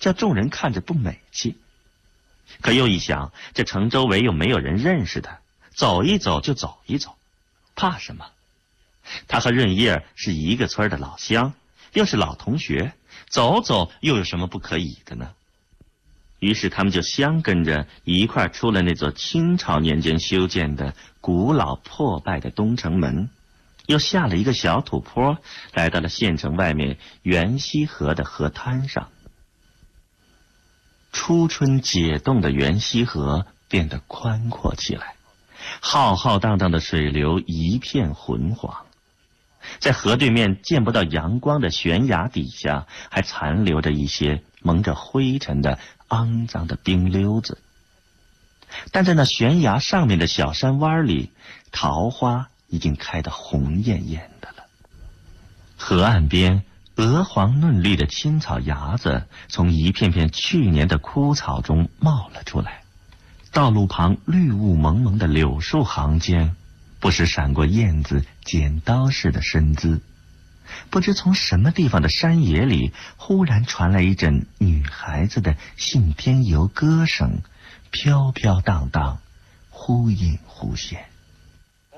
叫众人看着不美气。可又一想，这城周围又没有人认识他，走一走就走一走，怕什么？他和润叶是一个村的老乡，又是老同学，走走又有什么不可以的呢？于是他们就相跟着一块出了那座清朝年间修建的古老破败的东城门，又下了一个小土坡，来到了县城外面元溪河的河滩上。初春解冻的元溪河变得宽阔起来，浩浩荡荡的水流一片浑黄，在河对面见不到阳光的悬崖底下，还残留着一些蒙着灰尘的肮脏的冰溜子。但在那悬崖上面的小山湾里，桃花已经开得红艳艳的了。河岸边鹅黄嫩绿的青草芽子从一片片去年的枯草中冒了出来，道路旁绿雾蒙蒙的柳树行间，不时闪过燕子剪刀似的身姿。不知从什么地方的山野里，忽然传来一阵女孩子的信天游歌声，飘飘荡荡，忽隐忽现。